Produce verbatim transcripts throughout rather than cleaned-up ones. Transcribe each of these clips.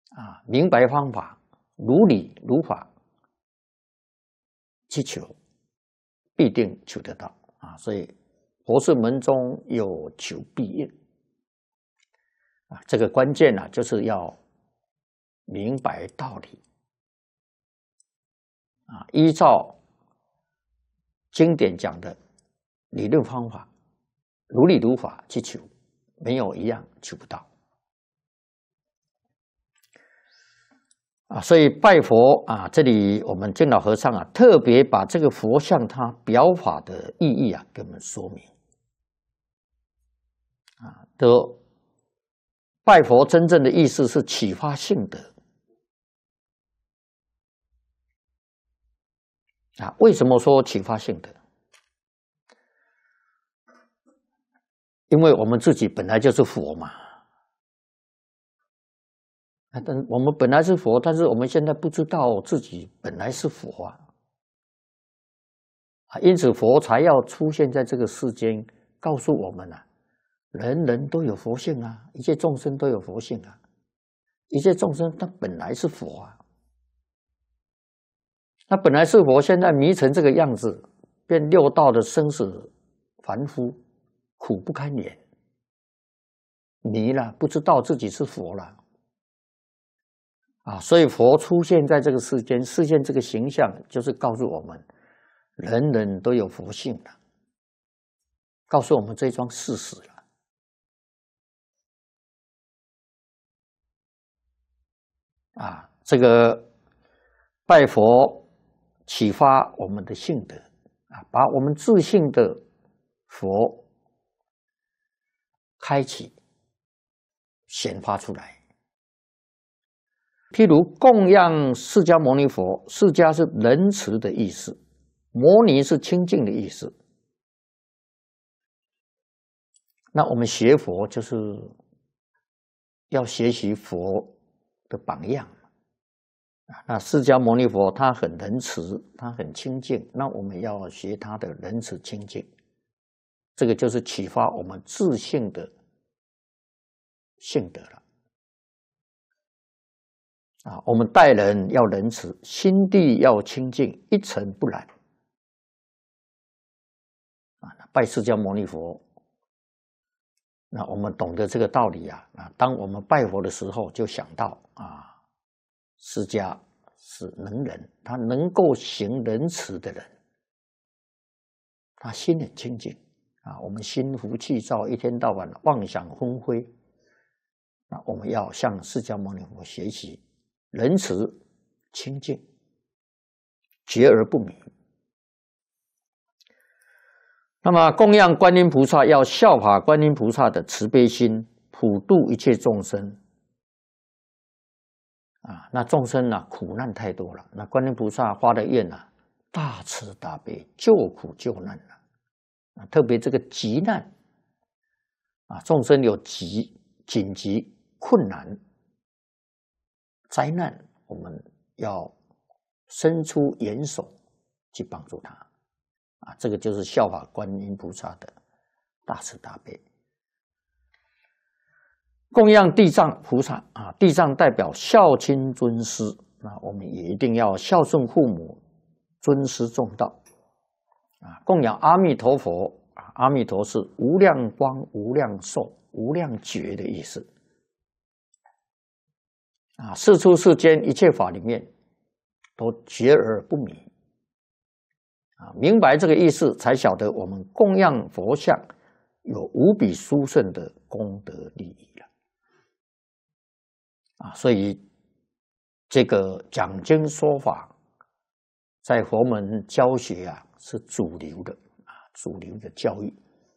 啊，明白方法，如理如法去求，必定求得到啊！所以佛是门中有求必应啊，这个关键呢、啊，就是要明白道理啊，依照经典讲的理论方法，如理如法去求，没有一样求不到。啊，所以拜佛啊，这里我们净老和尚啊，特别把这个佛像它表法的意义啊，给我们说明。啊，的拜佛真正的意思是启发性德。啊，为什么说启发性德？因为我们自己本来就是佛嘛。但我们本来是佛，但是我们现在不知道自己本来是佛啊，啊，因此佛才要出现在这个世间，告诉我们啊，人人都有佛性啊，一切众生都有佛性啊，一切众生他本来是佛啊，他本来是佛，现在迷成这个样子，变六道的生死凡夫，苦不堪言，迷了，不知道自己是佛了。啊，所以佛出现在这个世间，示现这个形象，就是告诉我们，人人都有佛性的，告诉我们这桩事实了。啊，这个拜佛启发我们的性德啊，把我们自性的佛开启、显发出来。譬如供养释迦牟尼佛，释迦是仁慈的意思，牟尼是清净的意思。那我们学佛就是要学习佛的榜样。那释迦牟尼佛他很仁慈，他很清净，那我们要学他的仁慈清净。这个就是启发我们自性的性德了。啊，我们待人要仁慈，心地要清净，一尘不染。啊，拜释迦牟尼佛，那我们懂得这个道理啊，啊，当我们拜佛的时候，就想到啊，释迦是能人，他能够行仁慈的人，他心很清净啊。我们心浮气躁，一天到晚妄想纷飞，那我们要向释迦牟尼佛学习。仁慈、清净、觉而不迷。那么供养观音菩萨，要效法观音菩萨的慈悲心，普度一切众生。啊，那众生啊，苦难太多了。那观音菩萨发的愿啊，大慈大悲，救苦救难啊。啊，特别这个急难啊，众生有急、紧急、困难。灾难，我们要伸出援手去帮助他，啊，这个就是效法观音菩萨的大慈大悲。供养地藏菩萨啊，地藏代表孝亲尊师，那我们也一定要孝顺父母，尊师重道。啊，供养阿弥陀佛啊，阿弥陀是无量光、无量寿、无量觉的意思。啊，世出世间一切法里面，都觉而不迷。啊，明白这个意思，才晓得我们供养佛像有无比殊胜的功德利益了。啊，所以这个讲经说法，在佛门教学啊是主流的啊，主流的教育。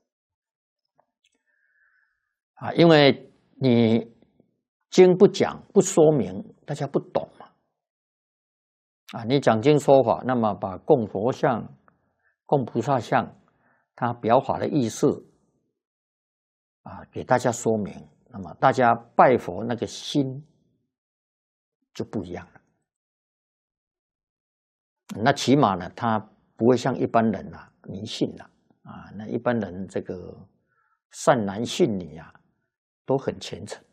啊，因为你经不讲不说明，大家不懂嘛。啊，你讲经说法，那么把供佛像、供菩萨像，它表法的意思啊，给大家说明，那么大家拜佛那个心就不一样了。那起码呢，他不会像一般人啊迷信了啊，那一般人这个善男信女啊，都很虔诚。